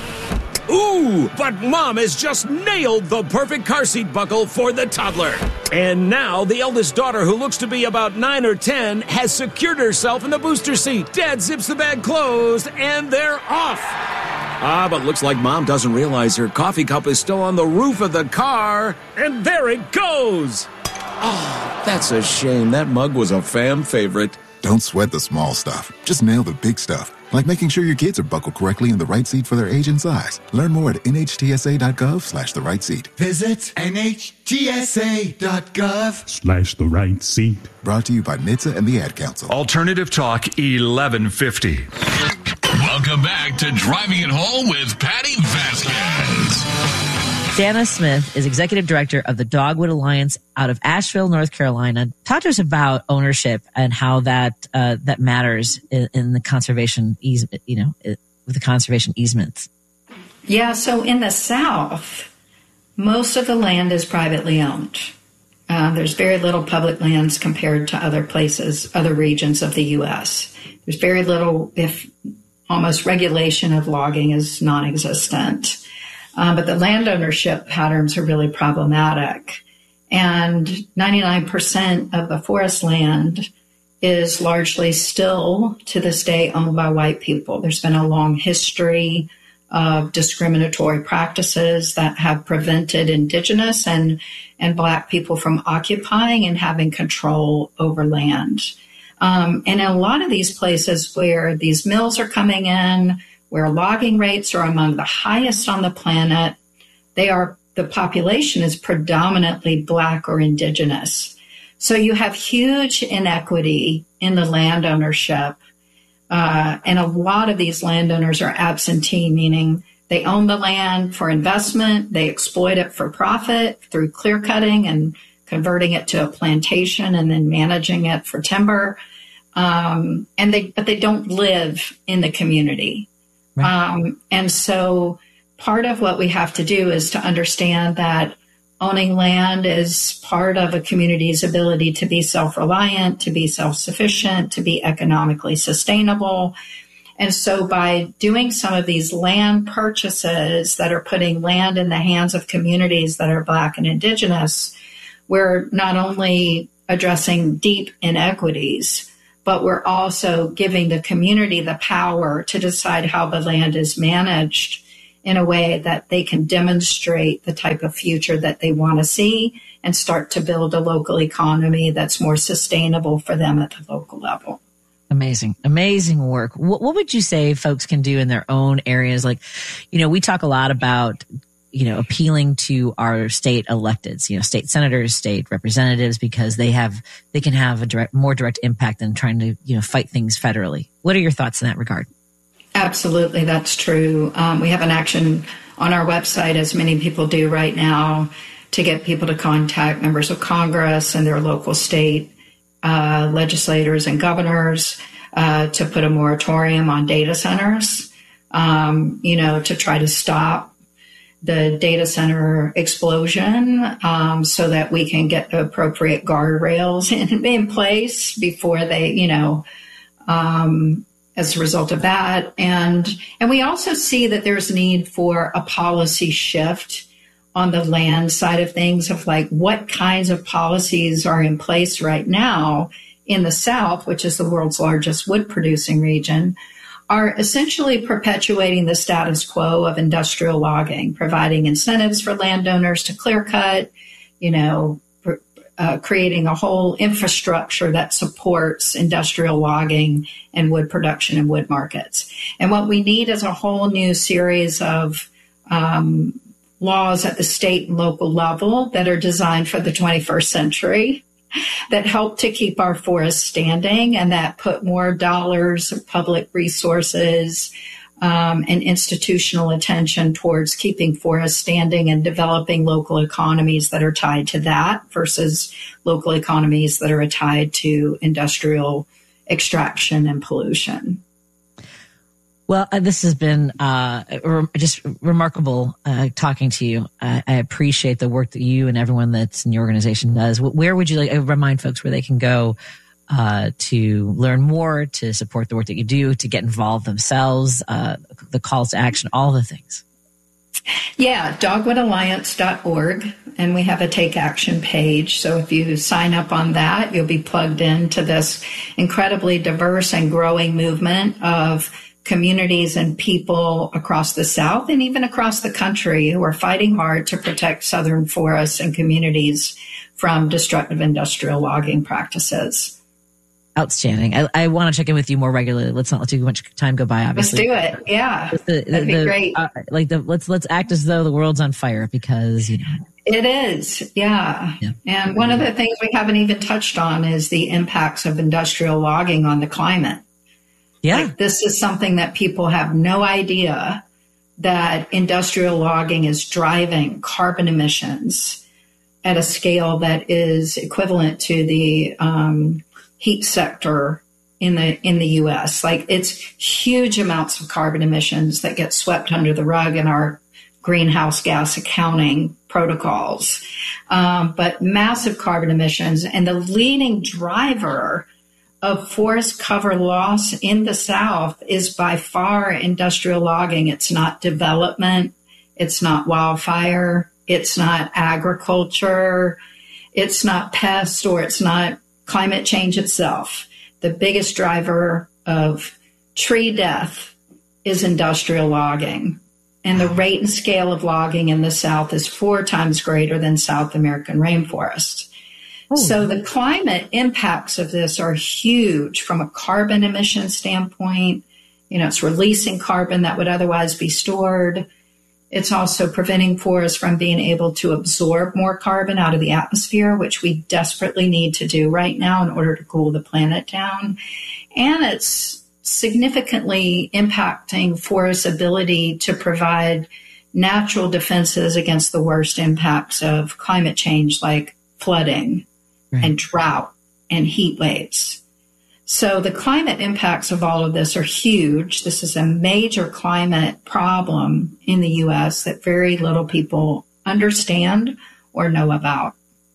Ooh, but Mom has just nailed the perfect car seat buckle for the toddler. And now the eldest daughter, who looks to be about nine or ten, has secured herself in the booster seat. Dad zips the bag closed, and they're off. Ah, but looks like Mom doesn't realize her coffee cup is still on the roof of the car. And there it goes. Oh, that's a shame. That mug was a fam favorite. Don't sweat the small stuff. Just nail the big stuff. Like making sure your kids are buckled correctly in the right seat for their age and size. Learn more at N H T S A dot gov slash the right seat. Visit N H T S A dot gov slash the right seat. Brought to you by N H T S A and the Ad Council. Alternative Talk eleven fifty. Welcome back to Driving It Home with Patty Vasquez. Dana Smith is executive director of the Dogwood Alliance out of Asheville, North Carolina. Talk to us about ownership and how that uh, that matters in, in the conservation easement, you know, with the conservation easements. Yeah, so in the South, most of the land is privately owned. Uh, there's very little public lands compared to other places, other regions of the U S. There's very little, if almost regulation of logging is non-existent. Um, but the land ownership patterns are really problematic. And ninety-nine percent of the forest land is largely still to this day owned by white people. There's been a long history of discriminatory practices that have prevented indigenous and, and Black people from occupying and having control over land. Um, and in a lot of these places where these mills are coming in, where logging rates are among the highest on the planet, they are, the population is predominantly Black or indigenous. So you have huge inequity in the land ownership. Uh, and a lot of these landowners are absentee, meaning they own the land for investment, they exploit it for profit through clear cutting and converting it to a plantation and then managing it for timber. Um, and they, but they don't live in the community. Right. Um, and so part of what we have to do is to understand that owning land is part of a community's ability to be self-reliant, to be self-sufficient, to be economically sustainable. And so by doing some of these land purchases that are putting land in the hands of communities that are Black and Indigenous, we're not only addressing deep inequities, but we're also giving the community the power to decide how the land is managed in a way that they can demonstrate the type of future that they want to see and start to build a local economy that's more sustainable for them at the local level. Amazing, amazing work. What, what would you say folks can do in their own areas? Like, you know, we talk a lot about, you know, appealing to our state electeds, you know, state senators, state representatives, because they have, they can have a direct, more direct impact than trying to, you know, fight things federally. What are your thoughts in that regard? Absolutely, that's true. Um, we have an action on our website, as many people do right now, to get people to contact members of Congress and their local state uh, legislators and governors uh, to put a moratorium on data centers, um, you know, to try to stop the data center explosion um, so that we can get the appropriate guardrails in, in place before they, you know, um, as a result of that. And, and we also see that there's need for a policy shift on the land side of things, of like what kinds of policies are in place right now in the South, which is the world's largest wood producing region, are essentially perpetuating the status quo of industrial logging, providing incentives for landowners to clear cut, you know, uh, creating a whole infrastructure that supports industrial logging and wood production and wood markets. And what we need is a whole new series of um, laws at the state and local level that are designed for the twenty-first century, that help to keep our forests standing and that put more dollars, public resources, um, and institutional attention towards keeping forests standing and developing local economies that are tied to that versus local economies that are tied to industrial extraction and pollution. Well, uh, this has been uh, re- just remarkable uh, talking to you. I, I appreciate the work that you and everyone that's in your organization does. Where would you like to remind folks where they can go uh, to learn more, to support the work that you do, to get involved themselves, uh, the calls to action, all the things? Yeah, dogwood alliance dot org, and we have a take action page. So if you sign up on that, you'll be plugged into this incredibly diverse and growing movement of communities and people across the South and even across the country who are fighting hard to protect Southern forests and communities from destructive industrial logging practices. Outstanding. I, I want to check in with you more regularly. Let's not let too much time go by, obviously. Let's do it. Yeah. The, That'd be the, great. Uh, like the, let's, let's act as though the world's on fire because, you know. It is. Yeah. yeah. And one of the things we haven't even touched on is the impacts of industrial logging on the climate. Yeah. Like, this is something that people have no idea, that industrial logging is driving carbon emissions at a scale that is equivalent to the um, heat sector in the in the U S. Like, it's huge amounts of carbon emissions that get swept under the rug in our greenhouse gas accounting protocols, um, but massive carbon emissions. And the leading driver of forest cover loss in the South is by far industrial logging. It's not development. It's not wildfire. It's not agriculture. It's not pests, or it's not climate change itself. The biggest driver of tree death is industrial logging. And the rate and scale of logging in the South is four times greater than South American rainforest. So the climate impacts of this are huge from a carbon emission standpoint. You know, it's releasing carbon that would otherwise be stored. It's also preventing forests from being able to absorb more carbon out of the atmosphere, which we desperately need to do right now in order to cool the planet down. And it's significantly impacting forests' ability to provide natural defenses against the worst impacts of climate change, like flooding. Right. And drought and heat waves. So the climate impacts of all of this are huge. This is a major climate problem in the U S that very little people understand or know about.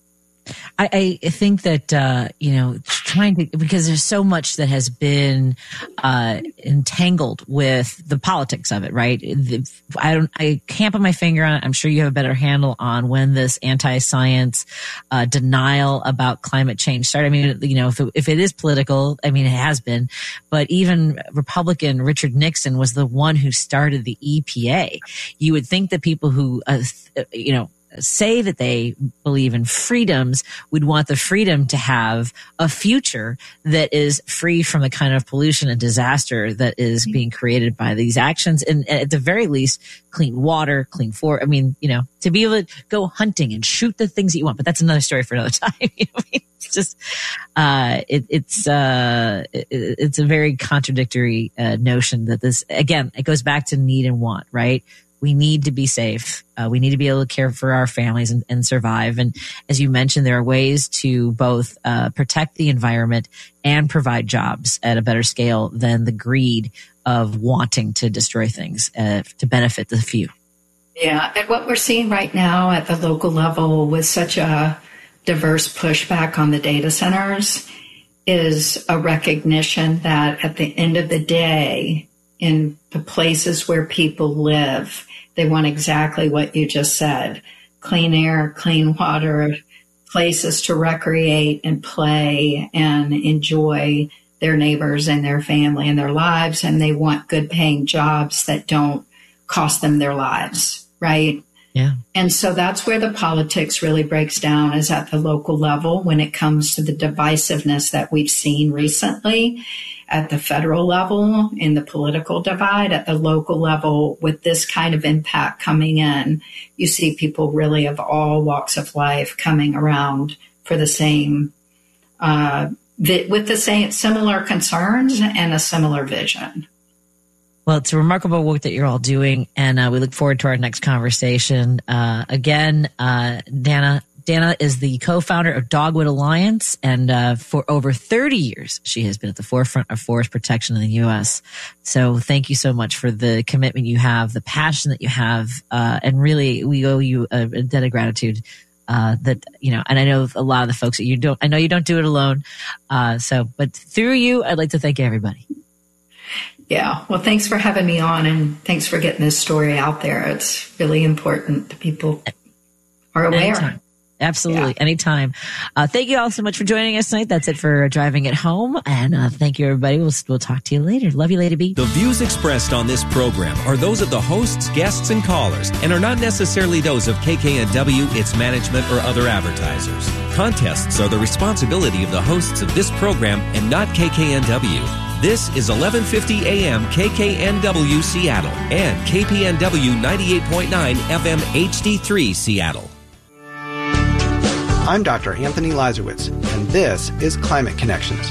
I, I think that, uh, you know, trying to, because there's so much that has been, uh, entangled with the politics of it, right? The, I don't, I can't put my finger on it. I'm sure you have a better handle on when this anti-science, uh, denial about climate change started. I mean, you know, if it, if it is political, I mean, it has been, but even Republican Richard Nixon was the one who started the E P A. You would think that people who, uh, you know, say that they believe in freedoms would want the freedom to have a future that is free from the kind of pollution and disaster that is being created by these actions. And at the very least, clean water, clean forest. I mean, you know, to be able to go hunting and shoot the things that you want, but that's another story for another time. You know what I mean? It's just, uh, it, it's, uh, it, it's a very contradictory uh, notion that this, again, it goes back to need and want, right? We need to be safe. Uh, we need to be able to care for our families and, and survive. And as you mentioned, there are ways to both uh, protect the environment and provide jobs at a better scale than the greed of wanting to destroy things uh, to benefit the few. Yeah, and what we're seeing right now at the local level with such a diverse pushback on the data centers is a recognition that at the end of the day, in the places where people live, they want exactly what you just said. Clean air, clean water, places to recreate and play and enjoy their neighbors and their family and their lives. And they want good paying jobs that don't cost them their lives, right? Yeah. And so that's where the politics really breaks down, is at the local level when it comes to the divisiveness that we've seen recently. At the federal level, in the political divide, at the local level, with this kind of impact coming in, you see people really of all walks of life coming around for the same, uh, vi- with the same similar concerns and a similar vision. Well, it's a remarkable work that you're all doing, and uh, we look forward to our next conversation. Uh, again, uh, Dana, Dana is the co-founder of Dogwood Alliance, and uh, for over thirty years, she has been at the forefront of forest protection in the U S. So thank you so much for the commitment you have, the passion that you have, uh, and really, we owe you a, a debt of gratitude. Uh, that, you know, and I know a lot of the folks that you don't, I know you don't do it alone. Uh, so, but through you, I'd like to thank everybody. Yeah. Well, thanks for having me on, and thanks for getting this story out there. It's really important that people are aware. Anytime. Absolutely. Yeah. Anytime. Uh, thank you all so much for joining us tonight. That's it for Driving It Home. And uh, thank you, everybody. We'll, we'll talk to you later. Love you, Lady B. The views expressed on this program are those of the hosts, guests, and callers, and are not necessarily those of K K N W, its management, or other advertisers. Contests are the responsibility of the hosts of this program and not K K N W. This is eleven fifty A M K K N W Seattle and K P N W ninety-eight point nine F M H D three Seattle. I'm Doctor Anthony Lazarowitz, and this is Climate Connections.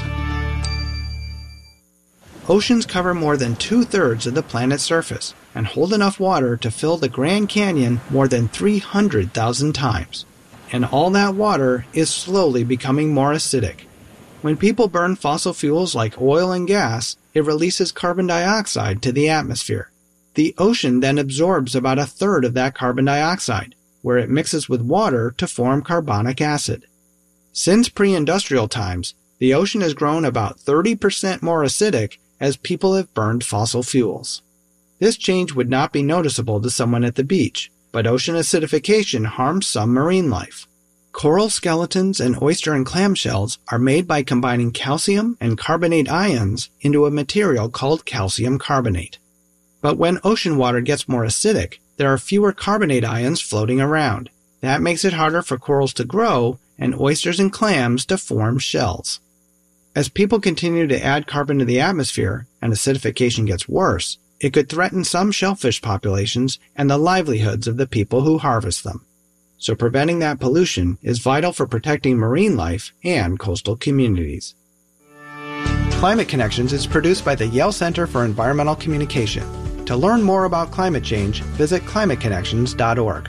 Oceans cover more than two-thirds of the planet's surface and hold enough water to fill the Grand Canyon more than three hundred thousand times. And all that water is slowly becoming more acidic. When people burn fossil fuels like oil and gas, it releases carbon dioxide to the atmosphere. The ocean then absorbs about a third of that carbon dioxide, where it mixes with water to form carbonic acid. Since pre-industrial times, the ocean has grown about thirty percent more acidic as people have burned fossil fuels. This change would not be noticeable to someone at the beach, but ocean acidification harms some marine life. Coral skeletons and oyster and clam shells are made by combining calcium and carbonate ions into a material called calcium carbonate. But when ocean water gets more acidic, there are fewer carbonate ions floating around. That makes it harder for corals to grow and oysters and clams to form shells. As people continue to add carbon to the atmosphere and acidification gets worse, it could threaten some shellfish populations and the livelihoods of the people who harvest them. So preventing that pollution is vital for protecting marine life and coastal communities. Climate Connections is produced by the Yale Center for Environmental Communication. To learn more about climate change, visit climate connections dot org.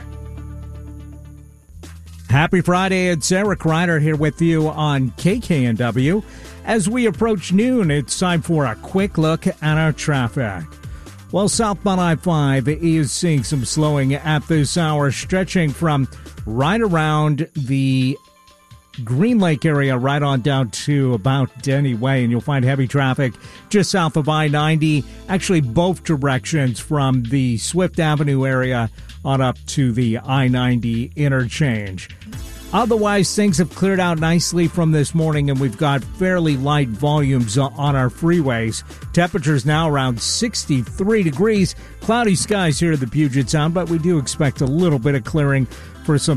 Happy Friday, it's Eric Ryder here with you on K K N W. As we approach noon, it's time for a quick look at our traffic. Well, southbound I five is seeing some slowing at this hour, stretching from right around the Green Lake area right on down to about Denny Way, and you'll find heavy traffic just south of I ninety, actually both directions from the Swift Avenue area on up to the I ninety interchange. Otherwise, things have cleared out nicely from this morning, and we've got fairly light volumes on our freeways. Temperatures now around sixty-three degrees. Cloudy skies here at the Puget Sound, but we do expect a little bit of clearing for some